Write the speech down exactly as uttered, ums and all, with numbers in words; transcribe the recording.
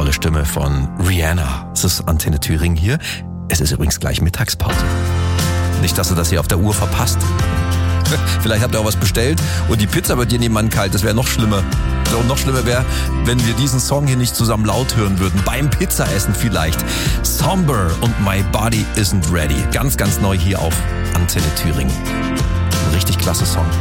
wunderbare Stimme von Rihanna. Es ist Antenne Thüringen hier. Es ist übrigens gleich Mittagspause. Nicht, dass du das hier auf der Uhr verpasst. Vielleicht habt ihr auch was bestellt und die Pizza bei dir nebenan kalt. Das wäre noch schlimmer. Und noch schlimmer wäre, wenn wir diesen Song hier nicht zusammen laut hören würden. Beim Pizzaessen vielleicht. Somber und My Body Isn't Ready. Ganz, ganz neu hier auf Antenne Thüringen. Ein richtig klasse Song.